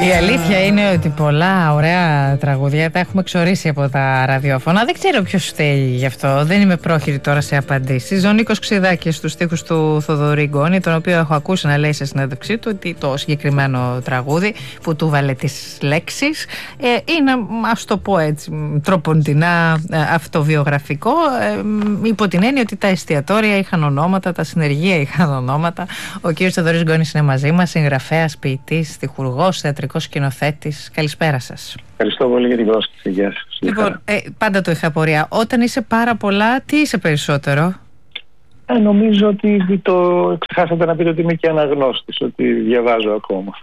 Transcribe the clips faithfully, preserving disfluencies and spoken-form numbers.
Η αλήθεια είναι ότι πολλά ωραία τραγούδια τα έχουμε εξορίσει από τα ραδιόφωνα. Δεν ξέρω ποιος φταίει γι' αυτό. Δεν είμαι πρόχειρη τώρα σε απαντήσεις. Ο Νίκος Ξηδάκης στους στίχους του Θοδωρή Γκόνη, τον οποίο έχω ακούσει να λέει σε συνέντευξή του ότι το συγκεκριμένο τραγούδι που του βάλε τις λέξεις ε, είναι, ας το πω έτσι, τροποντινά ε, αυτοβιογραφικό, ε, υπό την έννοια ότι τα εστιατόρια είχαν ονόματα, τα συνεργεία είχαν ονόματα. Ο κύριος Θοδωρής Γκόνης είναι μαζί μας, συγγραφέας, ποιητής, στιχουργός, θεατρικός σκηνοθέτης. Καλησπέρα σας. Ευχαριστώ πολύ για την πρόσκληση. Γεια σας. Λοιπόν, ε, πάντα το είχα απορία. Όταν είσαι πάρα πολλά, τι είσαι περισσότερο? Ε, νομίζω ότι το ξεχάσατε να πείτε ότι είμαι και αναγνώστης, ότι διαβάζω ακόμα.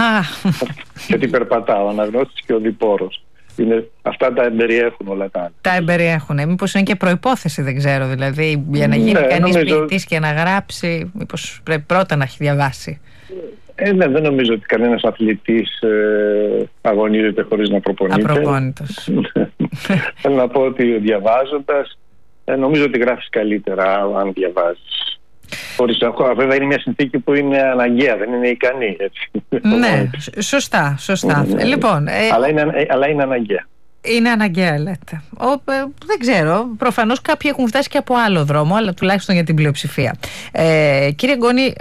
Γιατί περπατάω, αναγνώστης και οδηπόρος. Είναι, αυτά τα εμπεριέχουν όλα τα άλλα. Τα εμπεριέχουν. Μήπως είναι και προϋπόθεση, δεν ξέρω. Δηλαδή, για να γίνει ναι, κανείς νομίζω... ποιητής και να γράψει, μήπως πρέπει πρώτα να έχει διαβάσει. Ε, ναι, δεν νομίζω ότι κανένας αθλητής ε, αγωνίζεται χωρίς να προπονείται. Απροπόνητος. Θέλω να πω ότι διαβάζοντας, ε, νομίζω ότι γράφεις καλύτερα αν διαβάζεις. Χωρίς, βέβαια είναι μια συνθήκη που είναι αναγκαία, δεν είναι ικανή. Έτσι. Ναι, σωστά, σωστά. Ναι, ναι. Λοιπόν, ε... αλλά, είναι, ε, αλλά είναι αναγκαία. Είναι αναγκαία, λέτε. Ο, ε, δεν ξέρω. Προφανώς κάποιοι έχουν φτάσει και από άλλο δρόμο, αλλά τουλάχιστον για την πλειοψηφία. Ε, κύριε Γκόνη,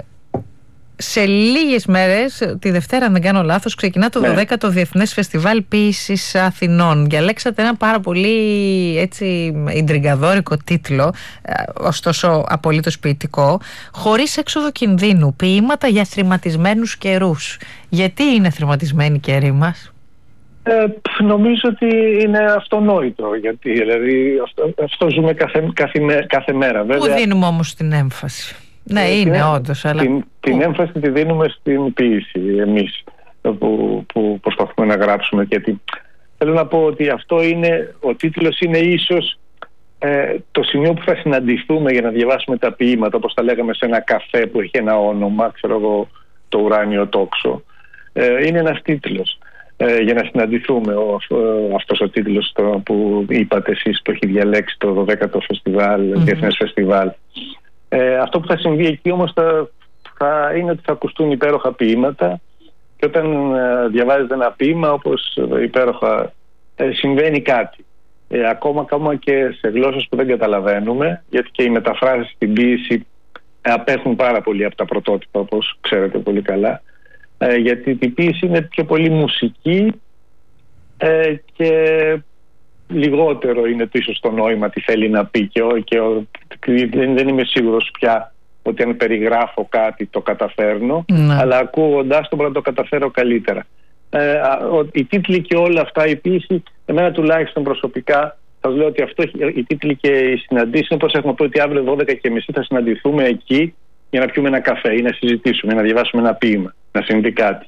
σε λίγες μέρες, τη Δευτέρα αν δεν κάνω λάθος, ξεκινά το ναι. δωδέκατο Διεθνές Φεστιβάλ Ποίησης Αθηνών. Διαλέξατε ένα πάρα πολύ έτσι ιντριγκαδόρικο τίτλο, ωστόσο απολύτως ποιητικό, «Χωρίς έξοδο κινδύνου, ποίηματα για θρηματισμένους καιρούς». Γιατί είναι θρηματισμένοι οι καιροί μας? Ε, νομίζω ότι είναι αυτονόητο, γιατί δηλαδή αυτό, αυτό ζούμε κάθε, κάθε, κάθε μέρα. Πού δίνουμε όμως την έμφαση? Ναι, ε, είναι όντως, αλλά... Την, την έμφαση τη δίνουμε στην ποίηση εμείς που, που προσπαθούμε να γράψουμε, γιατί θέλω να πω ότι αυτό είναι, ο τίτλος είναι ίσως ε, το σημείο που θα συναντηθούμε για να διαβάσουμε τα ποίηματα, όπως τα λέγαμε σε ένα καφέ που έχει ένα όνομα, ξέρω εγώ, το Ουράνιο Τόξο. Ε, είναι ένας τίτλος ε, για να συναντηθούμε. Ο, ο, αυτός ο τίτλος το, που είπατε εσείς που έχει διαλέξει το δωδέκατο φεστιβάλ, mm-hmm. Διεθνές Φεστιβάλ. Ε, αυτό που θα συμβεί εκεί όμως θα, θα είναι ότι θα ακουστούν υπέροχα ποίηματα, και όταν ε, διαβάζετε ένα ποίημα όπως υπέροχα ε, συμβαίνει κάτι. Ε, ακόμα, ακόμα και σε γλώσσες που δεν καταλαβαίνουμε, γιατί και οι μεταφράσεις στην ποίηση ε, απέχουν πάρα πολύ από τα πρωτότυπα, όπως ξέρετε πολύ καλά, ε, γιατί η ποίηση είναι πιο πολύ μουσική ε, και λιγότερο είναι πίσω στο νόημα τι θέλει να πει, και, και δεν, δεν είμαι σίγουρος πια ότι αν περιγράφω κάτι το καταφέρνω, ναι. αλλά ακούγοντάς το μπορώ να το καταφέρω καλύτερα. Ε, οι τίτλοι και όλα αυτά, η ποίηση, εμένα τουλάχιστον προσωπικά θα σας λέω ότι αυτό, οι τίτλοι και οι συναντήσεις είναι όπως έχουμε πει, ότι αύριο δώδεκα και μισή θα συναντηθούμε εκεί για να πιούμε ένα καφέ ή να συζητήσουμε, να διαβάσουμε ένα ποίημα, να συμβεί κάτι.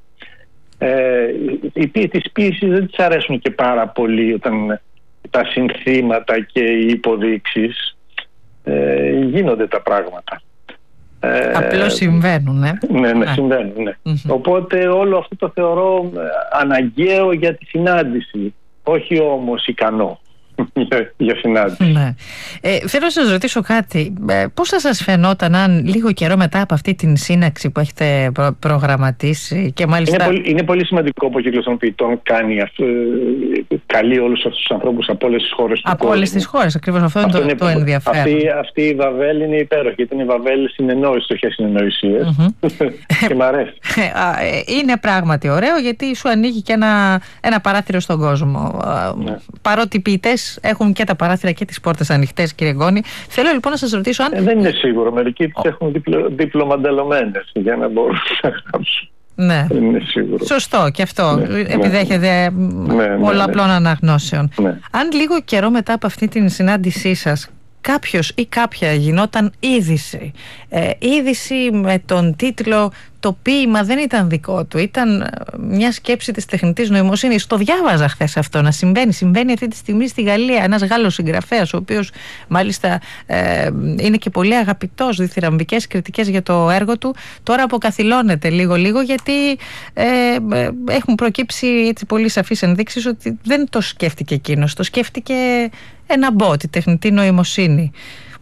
Ε, οι τις ποίησεις δεν τις αρέσουν και πάρα πολύ όταν τα συνθήματα και οι υποδείξεις ε, γίνονται τα πράγματα. Ε, Απλώς συμβαίνουν, ε? Ναι, ναι, συμβαίνουν, ναι. Mm-hmm. Οπότε όλο αυτό το θεωρώ αναγκαίο για τη συνάντηση, όχι όμως ικανό για, για συνάντηση. Ναι. Ε, θέλω να σας ρωτήσω κάτι. Ε, πώς θα σας φαινόταν αν λίγο καιρό μετά από αυτή την σύναξη που έχετε προ- προγραμματίσει και μάλιστα... Είναι πολύ, είναι πολύ σημαντικό που ο κύκλος των ποιητών κάνει αυτό, καλεί όλους αυτούς τους ανθρώπους από όλες τις χώρες του κόσμου. Από όλες τις χώρες, ακριβώς αυτό, αυτό είναι το, το ενδιαφέρον. Αυτή, αυτή η Βαβέλ είναι υπέροχη, ήταν η Βαβέλ συνεννόηση, όχι συνεννοησίες. Mm-hmm. Και μ' αρέσει. Είναι πράγματι ωραίο, γιατί σου ανοίγει και ένα, ένα παράθυρο στον κόσμο. Ναι. Παρότι οι ποιητές έχουν και τα παράθυρα και τις πόρτες ανοιχτές, κύριε Γκόνη. Θέλω λοιπόν να σας ρωτήσω αν... Ε, δεν είναι σίγουρο. Μερικοί τις έχουν διπλο, διπλωμαντελωμένες για να μπορούν να γράψουν. Ναι. Δεν είναι σίγουρο. Σωστό και αυτό. Ναι, επιδέχεται ναι, ναι, πολλαπλών ναι, ναι. αναγνώσεων. Ναι. Αν λίγο καιρό μετά από αυτή την συνάντησή σας κάποιος ή κάποια γινόταν είδηση, ε, είδηση με τον τίτλο «Το ποίημα δεν ήταν δικό του, ήταν μια σκέψη της τεχνητής νοημοσύνης». Το διάβαζα χθες αυτό να συμβαίνει. Συμβαίνει αυτή τη στιγμή στη Γαλλία. Ένας Γάλλος συγγραφέας, ο οποίος μάλιστα ε, είναι και πολύ αγαπητός, διθυραμβικές κριτικές για το έργο του, τώρα αποκαθιλώνεται λίγο-λίγο, γιατί ε, ε, έχουν προκύψει έτσι πολύ σαφείς ενδείξεις ότι δεν το σκέφτηκε εκείνος, το σκέφτηκε ένα bot, η τεχνητή νοημοσύνη.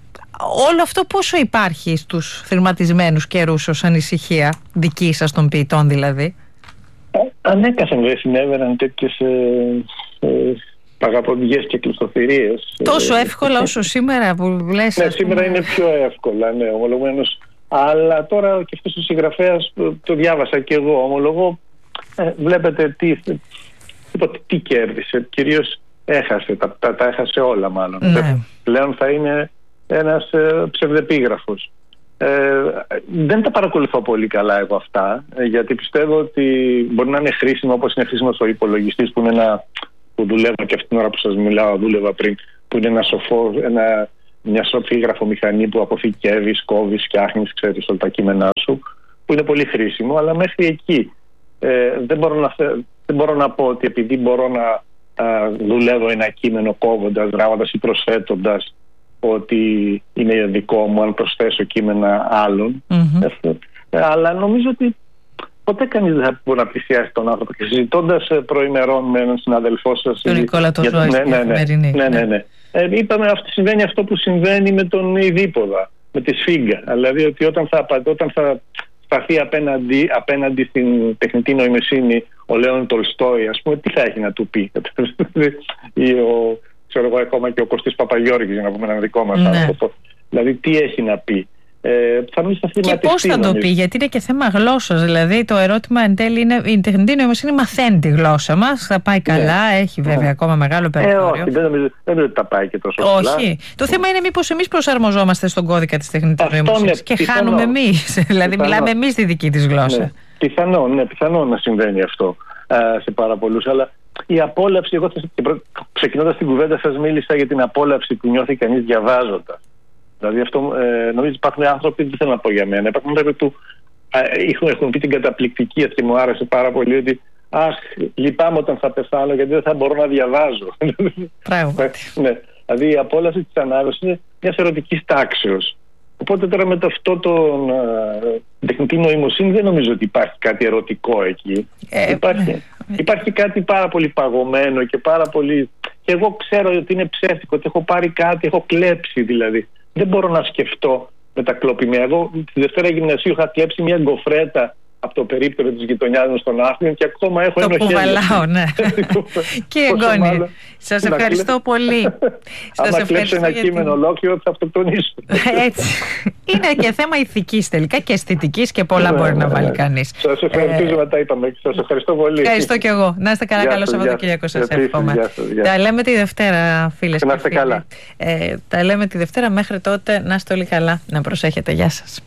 Όλο αυτό πόσο υπάρχει στους θρηματισμένους καιρούς ως ανησυχία δική σας των ποιητών δηλαδή? Ανέκαθεν δεν συνέβαιναν τέτοιες ε, ε, παγαποντιές και κλειστοφυρίες. Τόσο εύκολα όσο σήμερα που λες? Ναι, σήμερα είναι πιο εύκολα, ναι, ομολογουμένως. Αλλά τώρα και αυτός ο συγγραφέας το, το διάβασα και εγώ, ομολογώ, ε, βλέπετε τι, τι, τι κέρδισε, κυρίως έχασε, τα, τα, τα έχασε όλα μάλλον. Ναι. Πλέον θα είναι ένας ε, ψευδεπίγραφος. Ε, δεν τα παρακολουθώ πολύ καλά εγώ αυτά, ε, γιατί πιστεύω ότι μπορεί να είναι χρήσιμο, όπως είναι χρήσιμο ο υπολογιστής, που είναι ένα, που δουλεύω και αυτή την ώρα που σας μιλάω, δούλευα πριν, που είναι ένα σοφό, ένα, μια σοφή γραφομηχανή που αποθηκεύεις, κόβεις, φτιάχνεις, ξέρεις, όλα τα κείμενά σου, που είναι πολύ χρήσιμο, αλλά μέχρι εκεί ε, δεν, μπορώ να, δεν μπορώ να πω ότι επειδή μπορώ να α, δουλεύω ένα κείμενο κόβοντας, γράφοντας ή προσθέτοντας, ότι είναι δικό μου αν προσθέσω κείμενα άλλων. Mm-hmm. Ε, αλλά νομίζω ότι ποτέ κανείς δεν θα μπορεί να πλησιάσει τον άνθρωπο. Και συζητώντας προημερών με έναν συναδελφό σας, τον Νικόλα τον Ζώη, ναι, ναι, ναι, ναι, ναι, ναι. Ε, είπαμε αυτό, συμβαίνει αυτό που συμβαίνει με τον Ιδίποδα, με τη Σφίγγα. Δηλαδή ότι όταν θα, όταν θα σταθεί απέναντι, απέναντι στην τεχνητή νοημοσύνη ο Λέων Τολστόι, ας πούμε, τι θα έχει να του πει? Ή ο, ξέρω εγώ, ακόμα και ο Κωστής Παπαγιώργης, για να πούμε έναν δικό μας, ναι, άνθρωπο. Δηλαδή τι έχει να πει? Ε, θα μην σταθεί και πώς θα το πει, γιατί είναι και θέμα γλώσσας. Δηλαδή το ερώτημα εν τέλει είναι, η τεχνητή νοημοσύνη μαθαίνει τη γλώσσα μας, θα πάει καλά, ναι, έχει βέβαια ναι, ακόμα μεγάλο περιθώριο. Ε, όχι, δεν νομίζω, δεν νομίζω ότι θα πάει και τόσο καλά. Όχι. Το θέμα είναι μήπως εμείς προσαρμοζόμαστε στον κώδικα της τεχνητής νοημοσύνης και πιθανό, χάνουμε εμείς. Δηλαδή πιθανό, μιλάμε εμείς τη δική της γλώσσα. Ναι, πιθανό, ναι, πιθανό να συμβαίνει αυτό α, σε πάρα πολλούς. Αλλά η απόλαυση, εγώ ξεκινώντας την κουβέντα σας μίλησα για την απόλαυση που νιώθει κανείς διαβάζοντας. Δηλαδή αυτό, ε, νομίζω υπάρχουν άνθρωποι, δεν θέλω να πω για μένα, υπάρχουν άνθρωποι που ε, έχουν, έχουν πει την καταπληκτική, αυτή μου άρεσε πάρα πολύ, ότι αχ, λυπάμαι όταν θα πεθάνω γιατί δεν θα μπορώ να διαβάζω. Πράγματι. Ναι. Δηλαδή η απόλαυση της ανάγνωσης είναι μιας ερωτικής τάξεως. Οπότε τώρα με το αυτό τον ε, τεχνητή νοημοσύνη δεν νομίζω ότι υπάρχει κάτι ερωτικό εκεί. Ε, υπάρχει, ε, υπάρχει κάτι πάρα πολύ παγωμένο και πάρα πολύ... Και εγώ ξέρω ότι είναι ψεύτικο, ότι έχω πάρει κάτι, έχω κλέψει δηλαδή. Δεν μπορώ να σκεφτώ με τα κλοπημία. Εγώ τη Δευτέρα Γυμνασίου είχα κλέψει μια γκοφρέτα από το περίπτερο της γειτονιάς μου στον Άθλιο και ακόμα έχω το κουβαλάω, ναι. Και εγγόνι. Σας ευχαριστώ πολύ. Άμα κλέψω ένα κείμενο ολόκληρο θα αυτοκτονήσω. Έτσι. Είναι και θέμα ηθικής τελικά και αισθητικής και πολλά μπορεί να βάλει κανείς. Σας ευχαριστώ, να τα είπαμε. Σας ευχαριστώ πολύ. Ευχαριστώ και εγώ. Να είστε καλά, καλό Σαββατοκύριακο σας εύχομαι. Τα λέμε τη Δευτέρα, φίλες και φίλοι. Τα λέμε τη Δευτέρα, μέχρι τότε να είστε όλοι καλά, να προσέχετε. Γεια σας.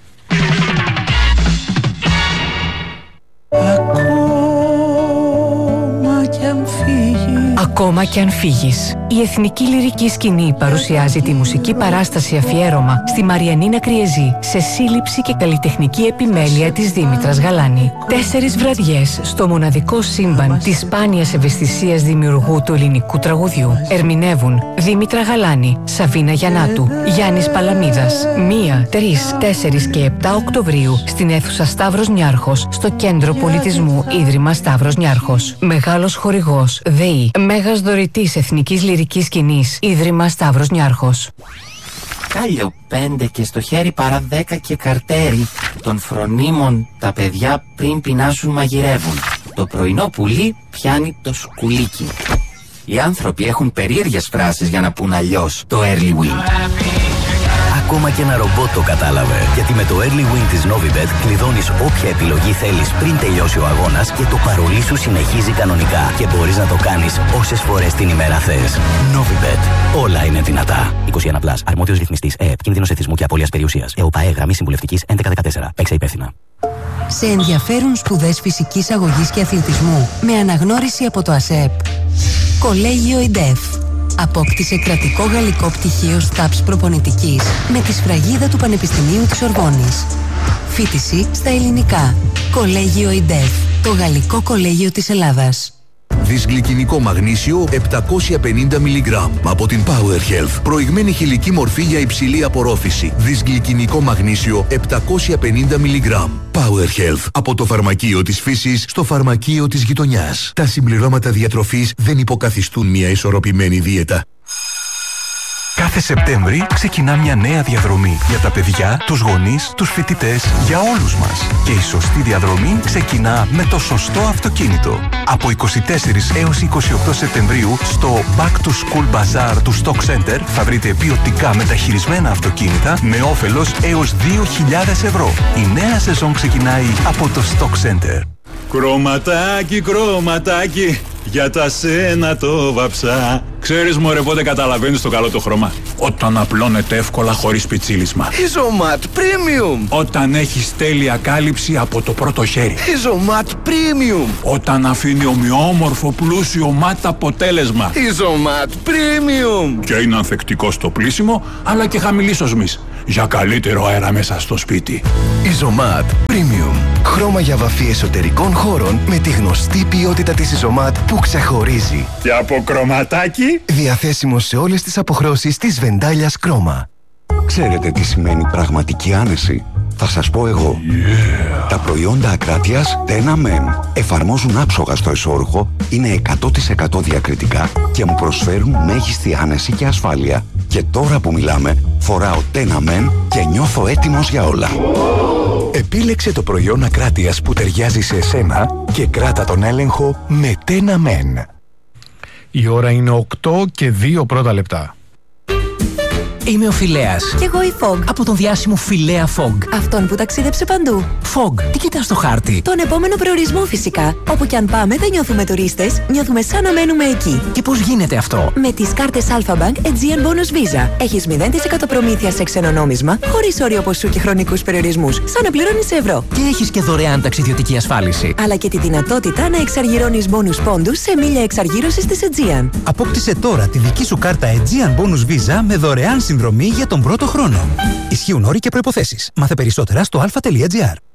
Ακόμα κι αν φύγεις. Ακόμα κι αν φύγεις. Η Εθνική Λυρική Σκηνή παρουσιάζει τη μουσική παράσταση αφιέρωμα στη Μαριανίνα Κριεζή σε σύλληψη και καλλιτεχνική επιμέλεια της Δήμητρας Γαλάνη. Τέσσερις βραδιές στο μοναδικό σύμπαν της σπάνιας ευαισθησίας δημιουργού του ελληνικού τραγουδιού. Ερμηνεύουν Δήμητρα Γαλάνη, Σαβίνα Γιαννάτου, Γιάννης Παλαμίδας. Μία, τρεις, τέσσερις και επτά Οκτωβρίου στην αίθουσα Σταύρος Νιάρχος, στο Κέντρο Πολιτισμού Ίδρυμα Σταύρος Νιάρχος. Μεγάλος χορηγός ΔΕΗ. Μέγας δωρητής Εθνικής Λυρικής Σκηνής Ίδρυμα Σταύρος Νιάρχος. Κάλιο πέντε και στο χέρι παρά δέκα και καρτέρι. Των φρονίμων τα παιδιά πριν πεινάσουν μαγειρεύουν. Το πρωινό πουλί πιάνει το σκουλίκι. Οι άνθρωποι έχουν περίεργες φράσεις για να πούν αλλιώς το early win. Ακόμα και ένα ρομπότ το κατάλαβε. Γιατί με το early win της Novibet κλειδώνεις όποια επιλογή θέλεις πριν τελειώσει ο αγώνας και το παρολί σου συνεχίζει κανονικά. Και μπορείς να το κάνεις όσες φορές την ημέρα θες. Novibet. Όλα είναι δυνατά. είκοσι ένα συν. Αρμόδιος ρυθμιστής ΕΕΠ. Κίνδυνος εθισμού και απώλειας περιουσίας. ΕΟΠΑΕ. Γραμμή συμβουλευτικής έντεκα δεκατέσσερα. Παίξε υπεύθυνα. Σε ενδιαφέρουν σπουδές φυσικής αγωγής και αθλητισμού με αναγνώριση από το ΑΣΕΠ. Κολέγιο ΙΝΤΕΦ. Απόκτησε κρατικό γαλλικό πτυχίο ΣΤΑΠΣ προπονητικής με τη σφραγίδα του Πανεπιστημίου της Ορβόνης. Φοιτηση στα ελληνικά. Κολέγιο ΙΝΤΕΦ. Το γαλλικό κολέγιο της Ελλάδας. Δυσγλυκινικό μαγνήσιο επτακόσια πενήντα μιλιγκράμμ από την Power Health. Προηγμένη χηλική μορφή για υψηλή απορρόφηση. Δυσγλυκινικό μαγνήσιο επτακόσια πενήντα μιλιγκράμμ. Power Health. Από το φαρμακείο της φύσης στο φαρμακείο της γειτονιάς. Τα συμπληρώματα διατροφής δεν υποκαθιστούν μια ισορροπημένη δίαιτα. Κάθε Κάθε Σεπτέμβρη ξεκινά μια νέα διαδρομή για τα παιδιά, τους γονείς, τους φοιτητές, για όλους μας. Και η σωστή διαδρομή ξεκινά με το σωστό αυτοκίνητο. Από είκοσι τέσσερις έως είκοσι οκτώ Σεπτεμβρίου στο Back to School Bazaar του Stock Center θα βρείτε ποιοτικά μεταχειρισμένα αυτοκίνητα με όφελος έως δύο χιλιάδες ευρώ. Η νέα σεζόν ξεκινάει από το Stock Center. Κρωματάκι, κρωματάκι, για τα σένα το βαψά. Ξέρεις μωρέ πότε καταλαβαίνεις το καλό το χρώμα? Όταν απλώνεται εύκολα χωρίς πιτσίλισμα. Ιζωμάτ Premium. Όταν έχεις τέλεια κάλυψη από το πρώτο χέρι. Ιζωμάτ Premium. Όταν αφήνει ομοιόμορφο πλούσιο μάτ αποτέλεσμα. Ιζωμάτ Premium. Και είναι ανθεκτικό στο πλύσιμο αλλά και χαμηλής οσμής, για καλύτερο αέρα μέσα στο σπίτι. Ιζωμάτ Premium. Χρώμα για βαφή εσωτερικών χώρων με τη γνωστή ποιότητα της Ιζωμάτ που ξεχωρίζει. Και από κρωματάκι. Διαθέσιμο σε όλες τις αποχρώσεις της Βεντάλιας Κρόμα. Ξέρετε τι σημαίνει πραγματική άνεση? Θα σας πω εγώ. Yeah. Τα προϊόντα Ακράτειας Τένα Men εφαρμόζουν άψογα στο εσώρουχο, είναι εκατό τοις εκατό διακριτικά και μου προσφέρουν μέγιστη άνεση και ασφάλεια. Και τώρα που μιλάμε, φοράω Τένα Men και νιώθω έτοιμος για όλα. Επίλεξε το προϊόν Ακράτειας που ταιριάζει σε εσένα και κράτα τον έλεγχο με Τένα Men. Η ώρα είναι οκτώ και δύο πρώτα λεπτά. Είμαι ο Φιλέας. Κι εγώ η Fog. Από τον διάσημο Φιλέα Fog. Αυτόν που ταξίδεψε παντού. Fog, τι κοιτάς στο χάρτη? Τον επόμενο προορισμό φυσικά. Όπου κι αν πάμε δεν νιώθουμε τουρίστες, νιώθουμε σαν να μένουμε εκεί. Και πώς γίνεται αυτό? Με τις κάρτες Alpha Bank Aegean Bonus Visa. Έχεις μηδέν τοις εκατό προμήθεια σε ξενονόμισμα, χωρίς όριο ποσού και χρονικούς περιορισμούς, σαν να πληρώνεις ευρώ. Και έχεις και δωρεάν ταξιδιωτική ασφάλιση. Αλλά και τη δυνατότητα να εξαργυρώνεις bonus πόντους σε μίλια εξαργύρωσης της Aegean. Απόκτησε τώρα τη δική σου κάρτα Aegean Bonus Visa με δωρεάν συνδρομή για τον πρώτο χρόνο. Ισχύουν όροι και προϋποθέσεις. Μάθε περισσότερα στο αλφα τελεία τζι άρ.